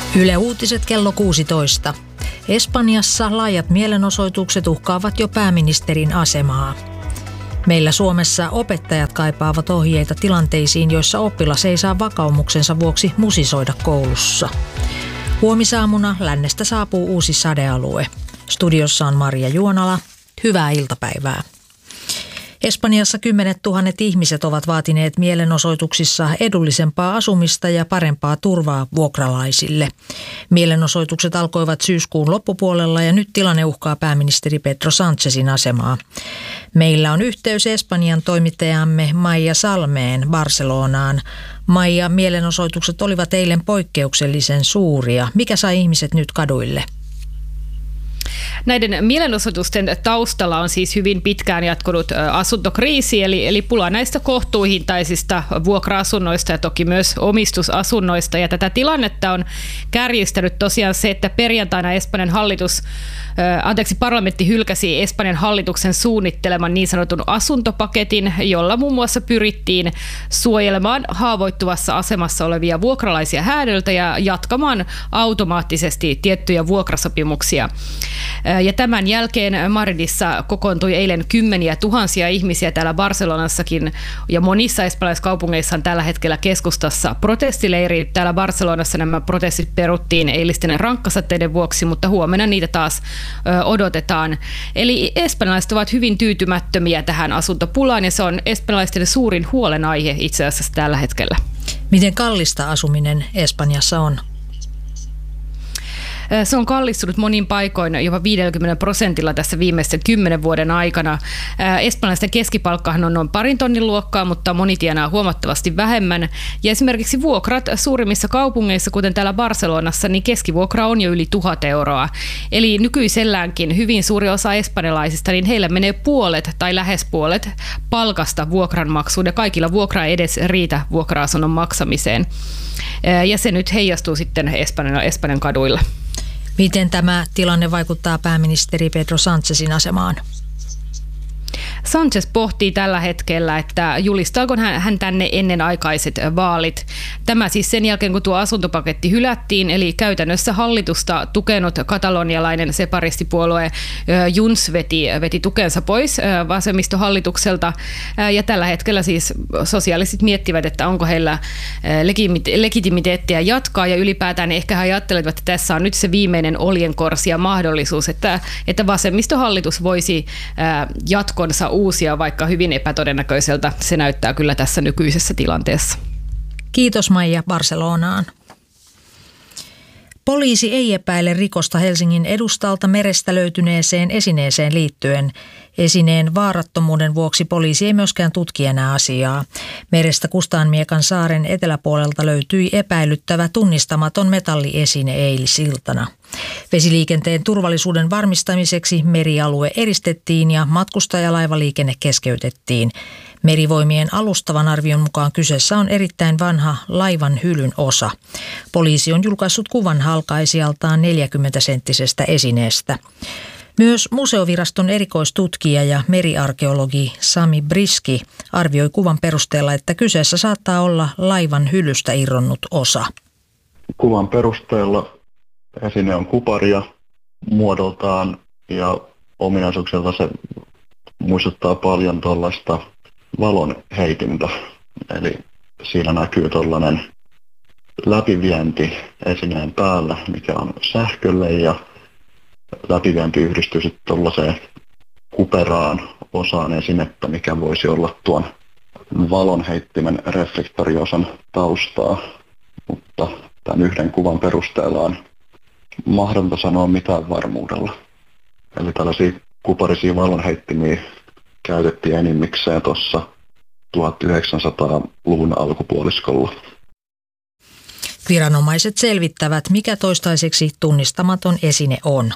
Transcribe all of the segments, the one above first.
Yle Uutiset kello 16. Espanjassa laajat mielenosoitukset uhkaavat jo pääministerin asemaa. Meillä Suomessa opettajat kaipaavat ohjeita tilanteisiin, joissa oppilas ei saa vakaumuksensa vuoksi musisoida koulussa. Huomisaamuna lännestä saapuu uusi sadealue. Studiossa on Maria Juonala. Hyvää iltapäivää. Espanjassa 10 000 ihmiset ovat vaatineet mielenosoituksissa edullisempaa asumista ja parempaa turvaa vuokralaisille. Mielenosoitukset alkoivat syyskuun loppupuolella ja nyt tilanne uhkaa pääministeri Pedro Sánchezin asemaa. Meillä on yhteys Espanjan toimittajamme Maija Salmeen Barcelonaan. Maija, mielenosoitukset olivat eilen poikkeuksellisen suuria. Mikä sai ihmiset nyt kaduille? Näiden mielenosoitusten taustalla on siis hyvin pitkään jatkunut asuntokriisi, eli pula näistä kohtuuhintaisista vuokra-asunnoista ja toki myös omistusasunnoista. Ja tätä tilannetta on kärjistänyt tosiaan se, että perjantaina parlamentti hylkäsi Espanjan hallituksen suunnitteleman niin sanotun asuntopaketin, jolla muun muassa pyrittiin suojelemaan haavoittuvassa asemassa olevia vuokralaisia häädöltä ja jatkamaan automaattisesti tiettyjä vuokrasopimuksia. Ja tämän jälkeen Madridissa kokoontui eilen kymmeniä tuhansia ihmisiä, täällä Barcelonassakin ja monissa espanjalaisissa kaupungeissa on tällä hetkellä keskustassa protestileiri. Täällä Barcelonassa nämä protestit peruttiin eilisten rankkasateiden vuoksi, mutta huomenna niitä taas odotetaan. Eli espanjalaiset ovat hyvin tyytymättömiä tähän asuntopulaan ja se on espanjalaisten suurin huolenaihe itse asiassa tällä hetkellä. Miten kallista asuminen Espanjassa on? Se on kallistunut monin paikoin jopa 50% tässä viimeisten 10 vuoden aikana. Espanjalaisten keskipalkkahan on noin 2 tonnin luokkaa, mutta moni tienaa huomattavasti vähemmän. Ja esimerkiksi vuokrat suurimmissa kaupungeissa, kuten täällä Barcelonassa, niin keskivuokra on jo yli 1 000 euroa. Eli nykyiselläänkin hyvin suuri osa espanjalaisista, niin heillä menee puolet tai lähes puolet palkasta vuokranmaksuun ja kaikilla vuokra ei edes riitä vuokra-asunnon maksamiseen. Ja se nyt heijastuu sitten Espanjan kaduilla. Miten tämä tilanne vaikuttaa pääministeri Pedro Sánchezin asemaan? Sánchez pohtii tällä hetkellä, että julistaako hän tänne ennenaikaiset vaalit. Tämä siis sen jälkeen, kun tuo asuntopaketti hylättiin, eli käytännössä hallitusta tukenut katalonialainen separistipuolue Junts veti tukensa pois vasemmistohallitukselta. Ja tällä hetkellä siis sosiaalistit miettivät, että onko heillä legitimiteettiä jatkaa, ja ylipäätään ehkä he ajattelevat, että tässä on nyt se viimeinen oljenkorsi ja mahdollisuus, että vasemmistohallitus voisi jatkonsa uusia, vaikka hyvin epätodennäköiseltä se näyttää kyllä tässä nykyisessä tilanteessa. Kiitos Maija Barcelonaan. Poliisi ei epäile rikosta Helsingin edustalta merestä löytyneeseen esineeseen liittyen. Esineen vaarattomuuden vuoksi poliisi ei myöskään tutki enää asiaa. Merestä Kustaanmiekan saaren eteläpuolelta löytyi epäilyttävä tunnistamaton metalliesine eilisiltana. Vesiliikenteen turvallisuuden varmistamiseksi merialue eristettiin ja matkustajalaivaliikenne keskeytettiin. Merivoimien alustavan arvion mukaan kyseessä on erittäin vanha laivan hylyn osa. Poliisi on julkaissut kuvan halkaisijaltaan 40-senttisestä esineestä. Myös museoviraston erikoistutkija ja meriarkeologi Sami Briski arvioi kuvan perusteella, että kyseessä saattaa olla laivan hylystä irronnut osa. Kuvan perusteella esine on kuparia muodoltaan ja ominaisuuksilta se muistuttaa paljon tuollaista valonheitintä. Eli siinä näkyy tuollainen läpivienti esineen päällä, mikä on sähkölle, ja läpivienti yhdistyy sitten tuollaiseen kuperaan osaan esinettä, mikä voisi olla tuon valonheittimen reflektoriosan taustaa. Mutta tämän yhden kuvan perusteella on mahdotonta sanoa mitään varmuudella. Eli tällaisia kuparisia valonheittimiä käytettiin enimmikseen tuossa 1900-luvun alkupuoliskolla. Viranomaiset selvittävät, mikä toistaiseksi tunnistamaton esine on.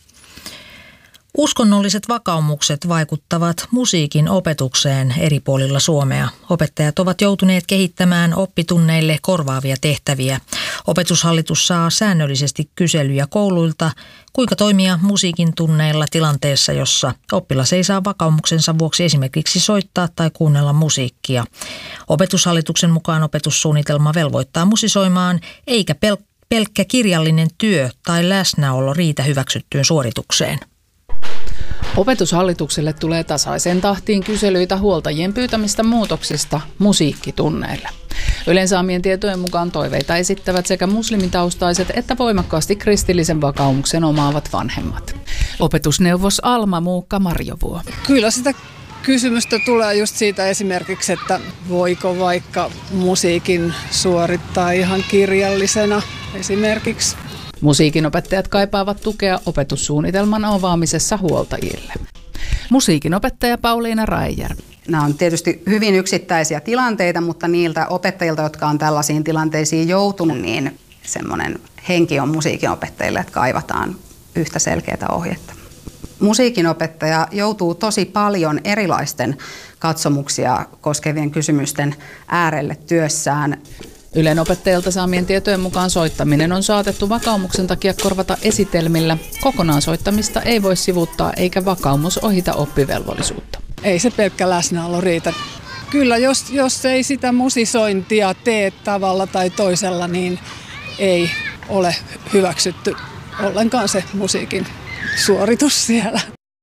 Uskonnolliset vakaumukset vaikuttavat musiikin opetukseen eri puolilla Suomea. Opettajat ovat joutuneet kehittämään oppitunneille korvaavia tehtäviä. Opetushallitus saa säännöllisesti kyselyjä kouluilta, kuinka toimia musiikin tunneilla tilanteessa, jossa oppilas ei saa vakaumuksensa vuoksi esimerkiksi soittaa tai kuunnella musiikkia. Opetushallituksen mukaan opetussuunnitelma velvoittaa musisoimaan eikä pelkkä kirjallinen työ tai läsnäolo riitä hyväksyttyyn suoritukseen. Opetushallitukselle tulee tasaiseen tahtiin kyselyitä huoltajien pyytämistä muutoksista musiikkitunneille. Ylen saamien tietojen mukaan toiveita esittävät sekä muslimitaustaiset että voimakkaasti kristillisen vakaumuksen omaavat vanhemmat. Opetusneuvos Alma Muukka-Marjovuo. Kyllä sitä kysymystä tulee just siitä esimerkiksi, että voiko vaikka musiikin suorittaa ihan kirjallisena esimerkiksi. Musiikinopettajat kaipaavat tukea opetussuunnitelman avaamisessa huoltajille. Musiikinopettaja Pauliina Raijärvi. Nämä on tietysti hyvin yksittäisiä tilanteita, mutta niiltä opettajilta, jotka on tällaisiin tilanteisiin joutunut, niin semmoinen henki on musiikinopettajille, että kaivataan yhtä selkeää ohjetta. Musiikinopettaja joutuu tosi paljon erilaisten katsomuksia koskevien kysymysten äärelle työssään. Ylen opettajilta saamien tietojen mukaan soittaminen on saatettu vakaumuksen takia korvata esitelmillä. Kokonaan soittamista ei voi sivuuttaa eikä vakaumus ohita oppivelvollisuutta. Ei se pelkkä läsnäolo riitä. Kyllä, jos ei sitä musisointia tee tavalla tai toisella, niin ei ole hyväksytty ollenkaan se musiikin suoritus siellä.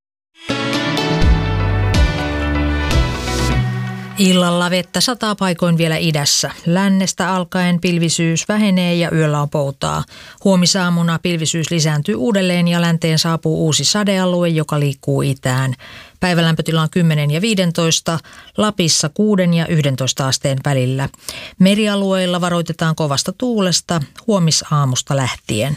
Illalla vettä sataa paikoin vielä idässä. Lännestä alkaen pilvisyys vähenee ja yöllä on poutaa. Huomisaamuna pilvisyys lisääntyy uudelleen ja länteen saapuu uusi sadealue, joka liikkuu itään. Päivälämpötila on 10 ja 15, Lapissa 6 ja 11 asteen välillä. Merialueilla varoitetaan kovasta tuulesta huomisaamusta lähtien.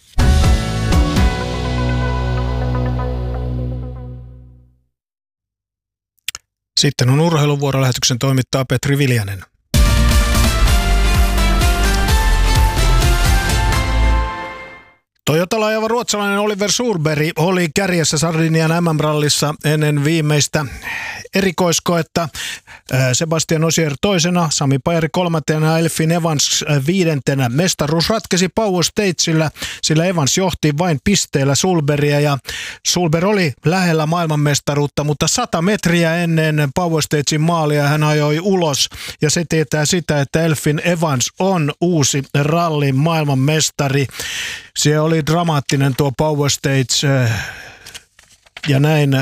Sitten on urheiluvuorolähetyksen toimittaa Petri Viljanen. Toyotalla ajava ruotsalainen Oliver Solberg oli kärjessä Sardinian MM-rallissa ennen viimeistä erikoiskoetta. Sebastian Ogier toisena, Sami Pajari kolmantena ja Elfyn Evans viidentenä. Mestaruus ratkesi Power Stagella, sillä Evans johti vain pisteellä Solbergia ja Solberg oli lähellä maailmanmestaruutta, mutta 100 metriä ennen Power Stagen maalia hän ajoi ulos ja se tietää sitä, että Elfyn Evans on uusi rallin maailmanmestari. Se oli dramaattinen tuo Power Stage ja näin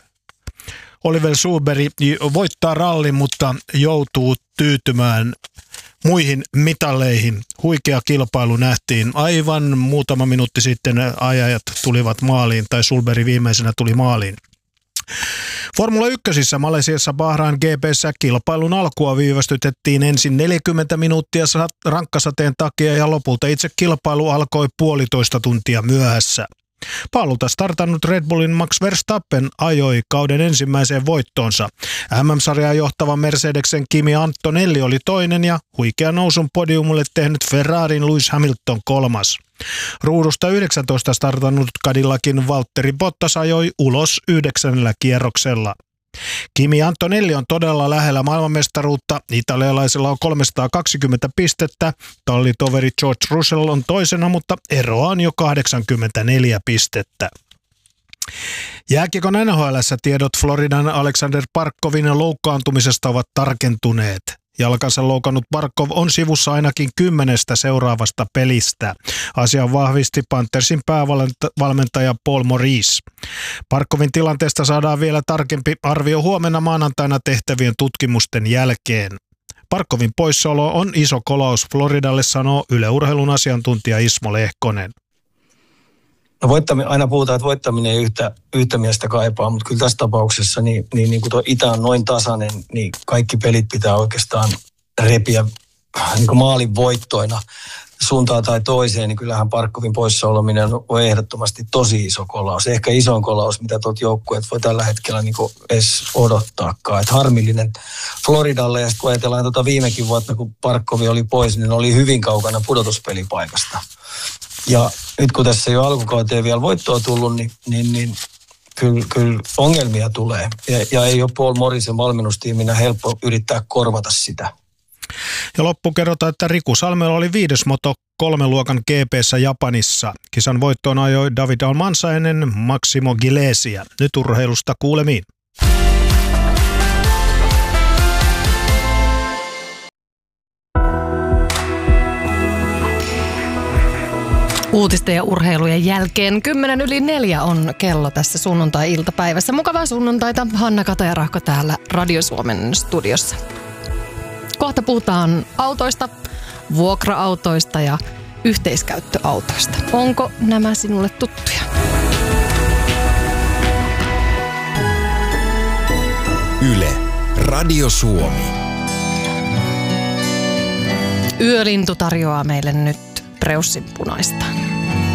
Oliver Solberg voittaa rallin, mutta joutuu tyytymään muihin mitaleihin. Huikea kilpailu nähtiin. Aivan muutama minuutti sitten ajajat tulivat maaliin, tai Solberg viimeisenä tuli maaliin. Formula 1 Malesiassa Bahrain GP:ssä kilpailun alkua viivästytettiin ensin 40 minuuttia rankkasateen takia ja lopulta itse kilpailu alkoi 1,5 tuntia myöhässä. Paalulta startannut Red Bullin Max Verstappen ajoi kauden ensimmäiseen voittoonsa. MM-sarjaa johtava Mercedesen Kimi Antonelli oli toinen ja huikea nousun podiumille tehnyt Ferrarin Lewis Hamilton kolmas. Ruudusta 19 startannut Cadillacin Valtteri Bottas ajoi ulos 9. kierroksella. Kimi Antonelli on todella lähellä maailmanmestaruutta. Italialaisella on 320 pistettä. Tallitoveri George Russell on toisena, mutta eroa on jo 84 pistettä. Jääkiekon NHL:ssä tiedot Floridan Alexander Barkovin loukkaantumisesta ovat tarkentuneet. Jalkansa loukannut Barkov on sivussa ainakin 10 seuraavasta pelistä. Asian vahvisti Panthersin päävalmentaja Paul Maurice. Barkovin tilanteesta saadaan vielä tarkempi arvio huomenna maanantaina tehtävien tutkimusten jälkeen. Barkovin poissaolo on iso kolaus Floridalle, sanoo Yle Urheilun asiantuntija Ismo Lehkonen. No aina puhutaan, että voittaminen ei yhtä miestä kaipaa, mutta kyllä tässä tapauksessa niin kun tuo itä on noin tasainen, niin kaikki pelit pitää oikeastaan repiä niin kuin maalin voittoina suuntaan tai toiseen, niin kyllähän Barkovin poissaolominen on ehdottomasti tosi iso kolaus. Ehkä isoin kolaus, mitä tuot joukkueet voi tällä hetkellä niin kuin edes odottaakaan. Että harmillinen Floridalle, ja sitten kun ajatellaan viimekin vuotta, kun Barkovi oli pois, niin oli hyvin kaukana pudotuspelipaikasta. Ja nyt kun tässä ei ole alkukauteen vielä voittoa tullut, niin kyllä ongelmia tulee. Ja ei ole Paul Morrisen valmennustiiminä helppo yrittää korvata sitä. Ja loppu kerrotaan, että Riku Salmela oli 5. Moto3-luokan GP:ssä Japanissa. Kisan voittoon ajoi David Almansa ennen Maximo Gilesia. Nyt urheilusta kuulemiin. Uutisten ja urheilujen jälkeen 3:10 on kello tässä sunnuntai-iltapäivässä. Mukavaa sunnuntaita, Hanna Katajarahko täällä Radio Suomen studiossa. Kohta puhutaan autoista, vuokra-autoista ja yhteiskäyttöautoista. Onko nämä sinulle tuttuja? Yle, Radio Suomi. Yölintu tarjoaa meille nyt preussin punaista.